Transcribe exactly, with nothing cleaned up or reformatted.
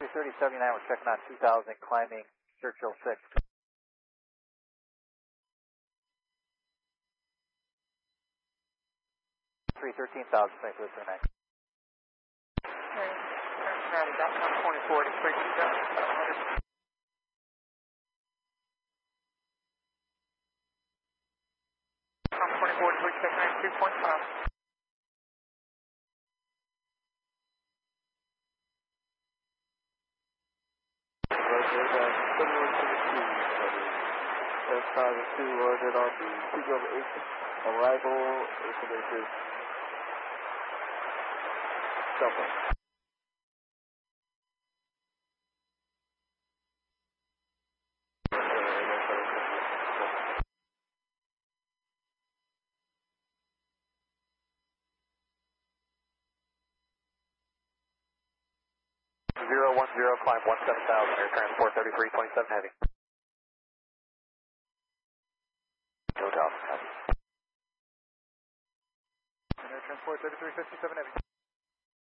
three thirty seventy-nine, we're checking on two thousand, climbing Churchill six. three thirteen thousand, thanks for the three nine. Okay, Cincinnati, dot com twenty-four, three two seven, seven hundred. Com twenty-four, three check nine two point five. S five two ordered on the two double eight arrival information somewhere. zero one zero, climb one seven thousand, air transport thirty-three twenty-seven heavy. Go top, heavy. Air transport thirty-three fifty-seven heavy.